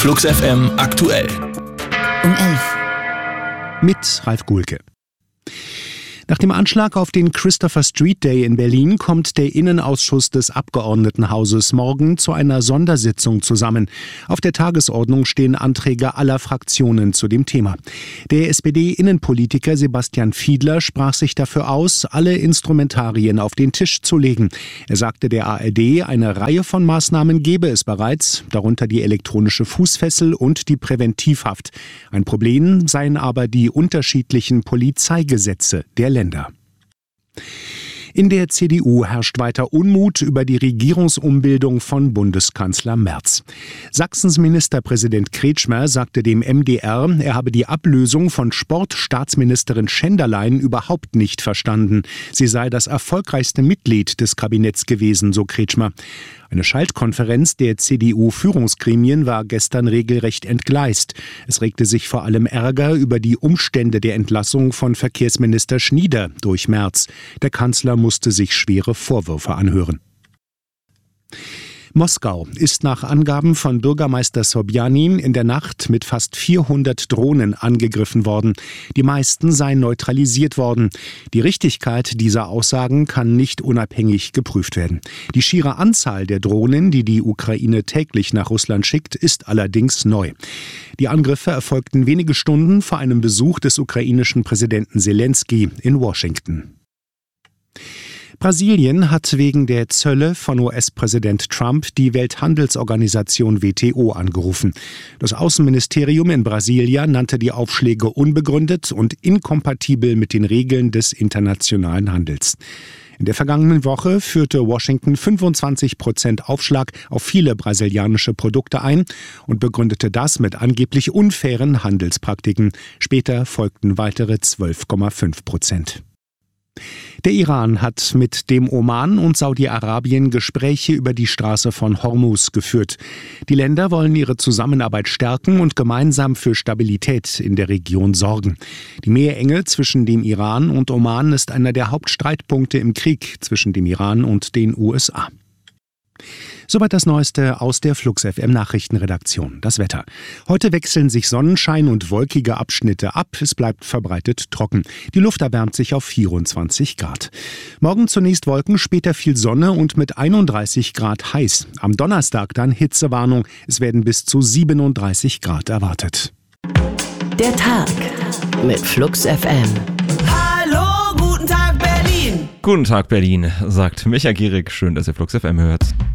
Flux FM aktuell. Um 11. Mit Ralf Guhlke. Nach dem Anschlag auf den Christopher Street Day in Berlin kommt der Innenausschuss des Abgeordnetenhauses morgen zu einer Sondersitzung zusammen. Auf der Tagesordnung stehen Anträge aller Fraktionen zu dem Thema. Der SPD-Innenpolitiker Sebastian Fiedler sprach sich dafür aus, alle Instrumentarien auf den Tisch zu legen. Er sagte der ARD, eine Reihe von Maßnahmen gebe es bereits, darunter die elektronische Fußfessel und die Präventivhaft. Ein Problem seien aber die unterschiedlichen Polizeigesetze der Länder. In der CDU herrscht weiter Unmut über die Regierungsumbildung von Bundeskanzler Merz. Sachsens Ministerpräsident Kretschmer sagte dem MDR, er habe die Ablösung von Sportstaatsministerin Schenderlein überhaupt nicht verstanden. Sie sei das erfolgreichste Mitglied des Kabinetts gewesen, so Kretschmer. Eine Schaltkonferenz der CDU-Führungsgremien war gestern regelrecht entgleist. Es regte sich vor allem Ärger über die Umstände der Entlassung von Verkehrsminister Schnieder durch Merz. Der Kanzler musste sich schwere Vorwürfe anhören. Moskau ist nach Angaben von Bürgermeister Sobjanin in der Nacht mit fast 400 Drohnen angegriffen worden. Die meisten seien neutralisiert worden. Die Richtigkeit dieser Aussagen kann nicht unabhängig geprüft werden. Die schiere Anzahl der Drohnen, die die Ukraine täglich nach Russland schickt, ist allerdings neu. Die Angriffe erfolgten wenige Stunden vor einem Besuch des ukrainischen Präsidenten Selenskyj in Washington. Brasilien hat wegen der Zölle von US-Präsident Trump die Welthandelsorganisation WTO angerufen. Das Außenministerium in Brasilia nannte die Aufschläge unbegründet und inkompatibel mit den Regeln des internationalen Handels. In der vergangenen Woche führte Washington 25% Aufschlag auf viele brasilianische Produkte ein und begründete das mit angeblich unfairen Handelspraktiken. Später folgten weitere 12,5%. Der Iran hat mit dem Oman und Saudi-Arabien Gespräche über die Straße von Hormuz geführt. Die Länder wollen ihre Zusammenarbeit stärken und gemeinsam für Stabilität in der Region sorgen. Die Meerenge zwischen dem Iran und Oman ist einer der Hauptstreitpunkte im Krieg zwischen dem Iran und den USA. Soweit das Neueste aus der Flux FM Nachrichtenredaktion. Das Wetter. Heute wechseln sich Sonnenschein und wolkige Abschnitte ab. Es bleibt verbreitet trocken. Die Luft erwärmt sich auf 24 Grad. Morgen zunächst Wolken, später viel Sonne und mit 31 Grad heiß. Am Donnerstag dann Hitzewarnung. Es werden bis zu 37 Grad erwartet. Der Tag mit Flux FM. Hallo, guten Tag Berlin. Guten Tag Berlin, sagt Micha Gierig. Schön, dass ihr Flux FM hört.